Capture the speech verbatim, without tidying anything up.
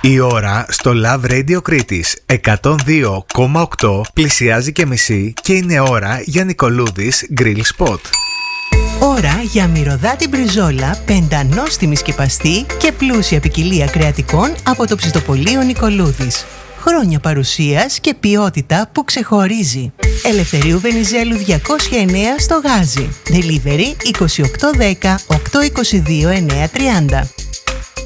Η ώρα στο Love Radio Κρήτης εκατόν δύο κόμμα οκτώ πλησιάζει και μισή και είναι ώρα για Νικολούδης Grill Spot. Ώρα για μυρωδάτη μπριζόλα, πεντανόστιμη σκεπαστή και πλούσια ποικιλία κρεατικών από το ψητοπωλείο Νικολούδης. Χρόνια παρουσίας και ποιότητα που ξεχωρίζει. Ελευθερίου Βενιζέλου διακόσια εννέα στο Γάζι. Delivery είκοσι οκτώ δέκα οκτακόσια είκοσι δύο εννιακόσια τριάντα.